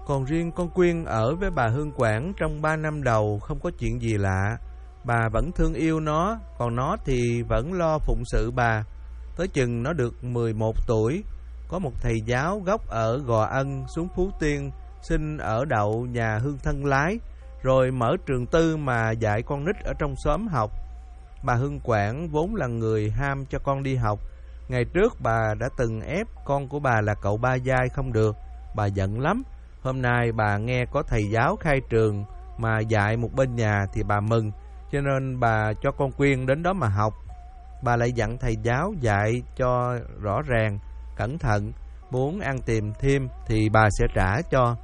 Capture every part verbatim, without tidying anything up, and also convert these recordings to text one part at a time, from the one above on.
Còn riêng con Quyên ở với bà Hương Quảng trong ba năm đầu không có chuyện gì lạ. Bà vẫn thương yêu nó, còn nó thì vẫn lo phụng sự bà. Tới chừng nó được mười một tuổi, có một thầy giáo gốc ở Gò Ân xuống Phú Tiên xin ở đậu nhà Hương Thân Lái, rồi mở trường tư mà dạy con nít ở trong xóm học. Bà Hương Quảng vốn là người ham cho con đi học. Ngày trước bà đã từng ép con của bà là cậu ba giai không được. Bà giận lắm. Hôm nay bà nghe có thầy giáo khai trường mà dạy một bên nhà thì bà mừng, cho nên bà cho con Quyên đến đó mà học. Bà lại dặn thầy giáo dạy cho rõ ràng, cẩn thận, muốn ăn tìm thêm thì bà sẽ trả cho.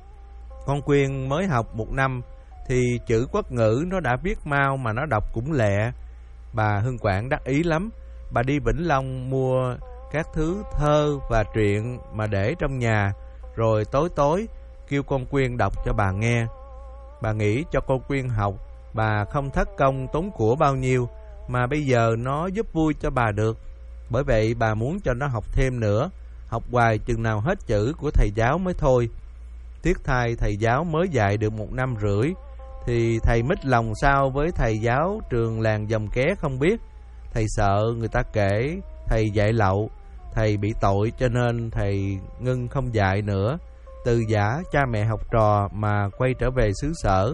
Con Quyên mới học một năm thì chữ quốc ngữ nó đã viết mau mà nó đọc cũng lẹ. Bà Hương Quảng đắc ý lắm. Bà đi Vĩnh Long mua các thứ thơ và truyện mà để trong nhà, rồi tối tối kêu con Quyên đọc cho bà nghe. Bà nghĩ cho con Quyên học, bà không thất công tốn của bao nhiêu, mà bây giờ nó giúp vui cho bà được. Bởi vậy bà muốn cho nó học thêm nữa, học hoài chừng nào hết chữ của thầy giáo mới thôi. Tiếc thay thầy giáo mới dạy được một năm rưỡi, thì thầy mít lòng sao với thầy giáo trường làng Dòng Ké không biết. Thầy sợ người ta kể thầy dạy lậu, thầy bị tội cho nên thầy ngưng không dạy nữa, từ giả cha mẹ học trò mà quay trở về xứ sở.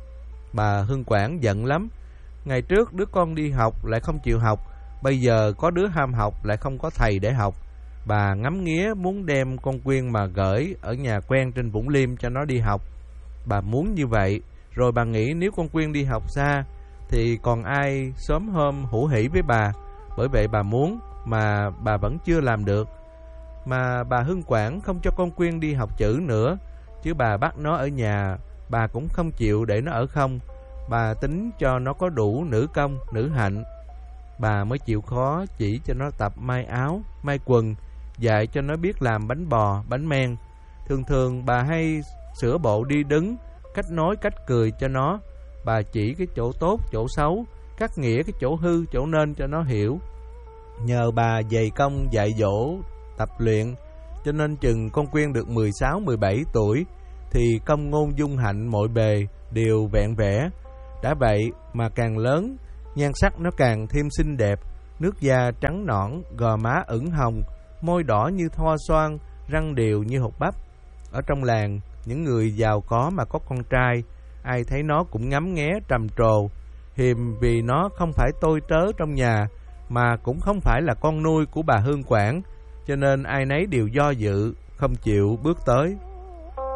Bà Hương Quảng giận lắm. Ngày trước đứa con đi học lại không chịu học, bây giờ có đứa ham học lại không có thầy để học. Bà ngắm nghía muốn đem con Quyên mà gửi ở nhà quen trên Vũng Liêm cho nó đi học. Bà muốn như vậy, rồi bà nghĩ nếu con Quyên đi học xa thì còn ai sớm hôm hữu hỉ với bà. Bởi vậy bà muốn mà bà vẫn chưa làm được. Mà bà Hương Quảng không cho con Quyên đi học chữ nữa, chứ bà bắt nó ở nhà, bà cũng không chịu để nó ở không. Bà tính cho nó có đủ nữ công, nữ hạnh. Bà mới chịu khó chỉ cho nó tập may áo, may quần, dạy cho nó biết làm bánh bò, bánh men. Thường thường bà hay sửa bộ đi đứng, cách nói cách cười cho nó. Bà chỉ cái chỗ tốt, chỗ xấu, cắt nghĩa cái chỗ hư, chỗ nên cho nó hiểu. Nhờ bà dày công dạy dỗ, tập luyện, cho nên chừng con Quyên được mười sáu mười bảy tuổi thì công ngôn dung hạnh mọi bề đều vẹn vẽ. Đã vậy mà càng lớn, nhan sắc nó càng thêm xinh đẹp, nước da trắng nõn, gò má ửng hồng, môi đỏ như thoa xoan, răng đều như hột bắp. Ở trong làng, những người giàu có mà có con trai, ai thấy nó cũng ngắm nghé trầm trồ. Hiềm vì nó không phải tôi tớ trong nhà, mà cũng không phải là con nuôi của bà Hương Quảng, cho nên ai nấy đều do dự, không chịu bước tới.